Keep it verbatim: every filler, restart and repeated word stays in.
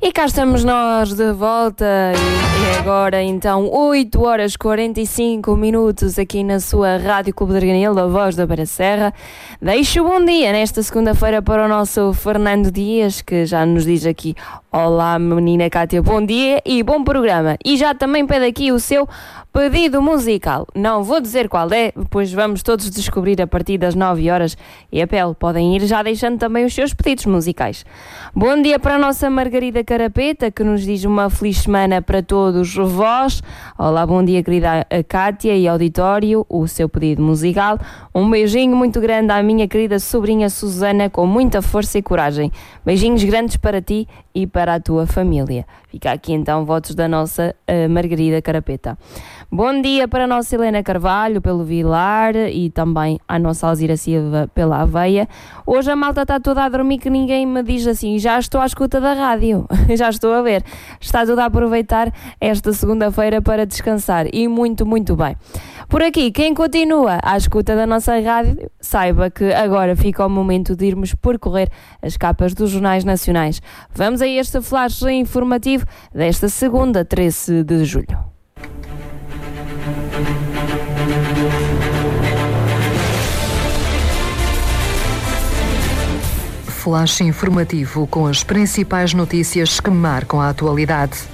E cá estamos nós de volta e agora então oito horas e quarenta e cinco minutos aqui na sua Rádio Clube de Arganil, a voz da Beira Serra. Deixo o bom dia nesta segunda-feira para o nosso Fernando Dias, que já nos diz aqui: olá menina Cátia, bom dia e bom programa. E já também pede aqui o seu pedido musical. Não vou dizer qual é, pois vamos todos descobrir a partir das nove horas e a pele. Podem ir já deixando também os seus pedidos musicais. Bom dia para a nossa Margarida Carapeta, que nos diz uma feliz semana para todos vós. Olá, bom dia querida Cátia e auditório, o seu pedido musical. Um beijinho muito grande à minha querida sobrinha Susana, com muita força e coragem. Beijinhos grandes para ti e para a tua família. Fica aqui então votos da nossa uh, Margarida Carapeta. Bom dia para a nossa Helena Carvalho pelo Vilar e também à nossa Alzira Silva pela Aveia. Hoje a malta está toda a dormir, que ninguém me diz assim: já estou à escuta da rádio, já estou a ver. Está tudo a aproveitar esta segunda-feira para descansar e muito, muito bem. Por aqui, quem continua à escuta da nossa rádio, saiba que agora fica o momento de irmos percorrer as capas dos jornais nacionais. Vamos a este flash informativo desta segunda, treze de julho. Flash informativo com as principais notícias que marcam a atualidade.